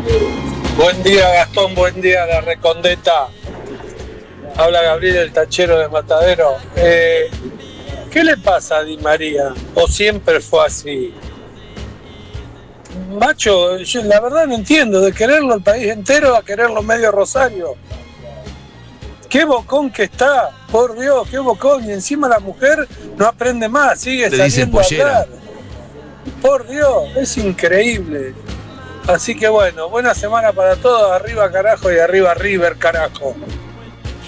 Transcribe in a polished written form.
Buen día, Gastón, buen día, la Recondeta. Habla Gabriel, el tachero de Matadero. ¿Qué le pasa a Di María? ¿O siempre fue así? Macho, yo la verdad no entiendo, de quererlo el país entero a quererlo medio Rosario. Qué bocón que está, por Dios, qué bocón. Y encima la mujer no aprende más, sigue Le dicen saliendo a pollera. hablar. Por Dios, es increíble. Así que bueno, buena semana para todos. Arriba carajo y arriba River carajo.